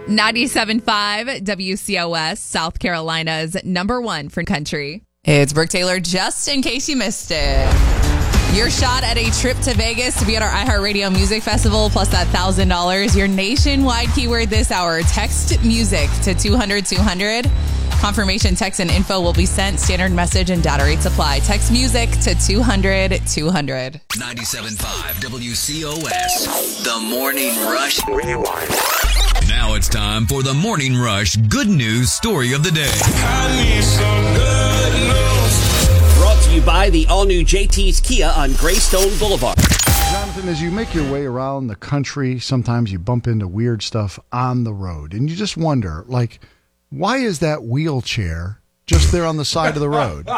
97.5 WCOS, South Carolina's #1 for country. It's Brooke Taylor, just in case you missed it. Your shot at a trip to Vegas to be at our iHeartRadio Music Festival, plus that $1,000. Your nationwide keyword this hour, text music to 200-200. Confirmation text and info will be sent. Standard message and data rates apply. Text music to 200-200. 97.5 WCOS, The Morning Rush Rewind. Now it's time for the Morning Rush Good News Story of the Day. I need some good news. Brought to you by the all-new JT's Kia on Greystone Boulevard. Jonathan, as you make your way around the country, sometimes you bump into weird stuff on the road, and you just wonder, like, why is that wheelchair just there on the side of the road?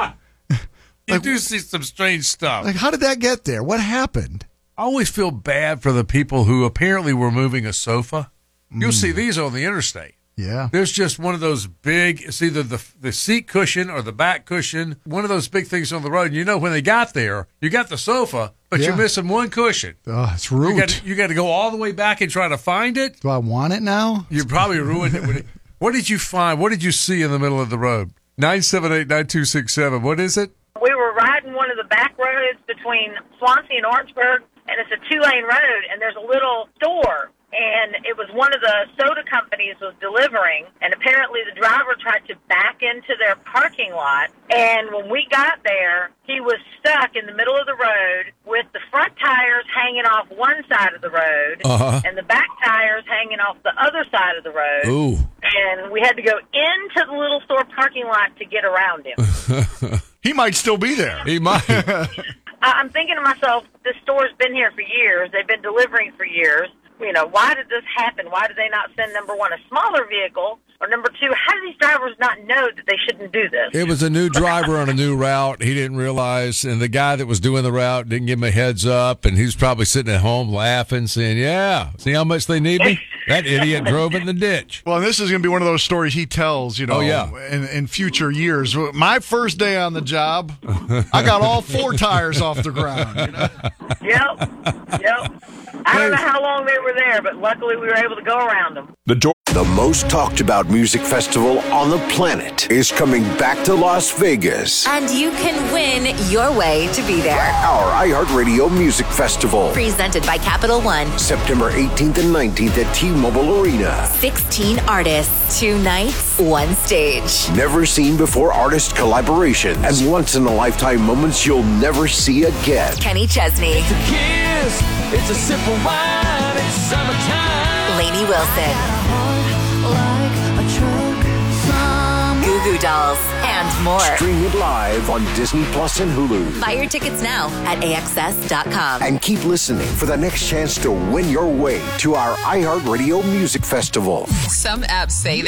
You do see some strange stuff. Like, how did that get there? What happened? I always feel bad for the people who apparently were moving a sofa. You'll see these on the interstate. Yeah. There's just one of those big, it's either the seat cushion or the back cushion, one of those big things on the road. And you know, when they got there, you got the sofa, but you're missing one cushion. Oh, it's rude. You got to go all the way back and try to find it. Do I want it now? You probably ruined it. What did you find? What did you see in the middle of the road? 978-9267. What is it? We were riding one of the back roads between Swansea and Orangeburg, and it's a 2-lane road, and there's a little store. And it was one of the soda companies was delivering, and apparently the driver tried to back into their parking lot. And when we got there, he was stuck in the middle of the road with the front tires hanging off one side of the road and the back tires hanging off the other side of the road. Ooh. And we had to go into the little store parking lot to get around him. He might still be there. He might. I'm thinking to myself, this store's been here for years. They've been delivering for years. You know, why did this happen? Why did they not send, number one, a smaller vehicle? Or number two, how do these drivers not know that they shouldn't do this? It was a new driver on a new route. He didn't realize, and the guy that was doing the route didn't give him a heads up, and he was probably sitting at home laughing, saying, yeah, see how much they need me? That idiot drove in the ditch. Well, and this is going to be one of those stories he tells, in future years. My first day on the job, I got all 4 tires off the ground. Yep. I don't know how long they were there, but luckily we were able to go around them. The most talked about music festival on the planet is coming back to Las Vegas. And you can win your way to be there. Our iHeartRadio Music Festival. Presented by Capital One. September 18th and 19th at T-Mobile Arena. 16 artists, 2 nights, 1 stage. Never seen before artist collaborations and once-in-a-lifetime moments you'll never see again. Kenny Chesney. It's a kiss, it's a sip of wine, it's summertime. Lainey Wilson. Goo Goo Dolls, and more. Stream it live on Disney Plus and Hulu. Buy your tickets now at AXS.com. And keep listening for the next chance to win your way to our iHeartRadio Music Festival. Some apps say